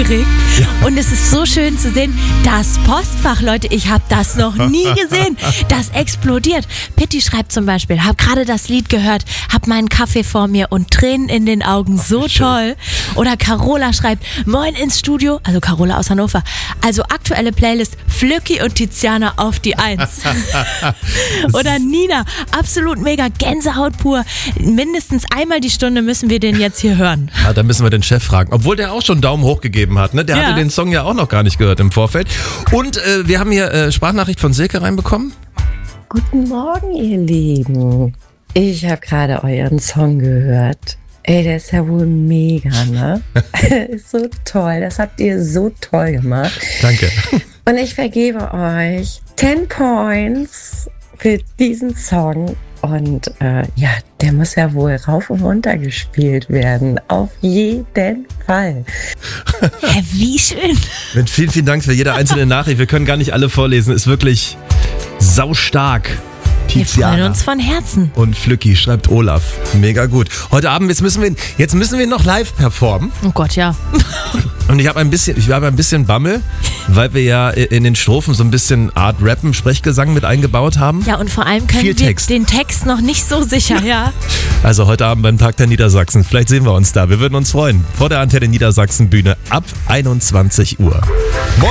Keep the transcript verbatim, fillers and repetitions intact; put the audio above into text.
aufgeregt. Ja. Und es ist so schön zu sehen, das Postfach, Leute, ich habe das noch nie gesehen. Das explodiert. Pitti schreibt zum Beispiel, habe gerade das Lied gehört, habe meinen Kaffee vor mir und Tränen in den Augen, so schön. toll. Oder Carola schreibt, moin ins Studio, also Carola aus Hannover, also aktuelle Playlist, Flücki und Tiziana auf die Eins. Oder Nina, absolut mega, Gänsehaut pur. Mindestens einmal die Stunde müssen wir den jetzt hier hören. Ja, da müssen wir den Chef fragen. Obwohl der auch schon einen Daumen hoch gegeben hat. Ne? Der Ja. hatte den Song ja auch noch gar nicht gehört im Vorfeld. Und äh, wir haben hier äh, Sprachnachricht von Silke reinbekommen. Guten Morgen, ihr Lieben. Ich habe gerade euren Song gehört. Ey, der ist ja wohl mega, ne? Ist so toll. Das habt ihr so toll gemacht. Danke. Und ich vergebe euch zehn Points für diesen Song. Und äh, ja, der muss ja wohl rauf und runter gespielt werden. Auf jeden Fall. Hä, wie schön. Mit vielen, vielen Dank für jede einzelne Nachricht. Wir können gar nicht alle vorlesen. Ist wirklich saustark. Wir freuen Tiziana uns von Herzen. und Flücki, schreibt Olaf. Mega gut. Heute Abend, jetzt müssen wir, jetzt müssen wir noch live performen. Oh Gott, ja. Und ich habe ein bisschen, ich habe ein bisschen Bammel, weil wir ja in den Strophen so ein bisschen Art Rappen, Sprechgesang mit eingebaut haben. Ja, und vor allem können Viel wir Text. den Text noch nicht so sicher, ja. Also heute Abend beim Tag der Niedersachsen. Vielleicht sehen wir uns da. Wir würden uns freuen. Vor der Antenne Niedersachsen Bühne ab einundzwanzig Uhr.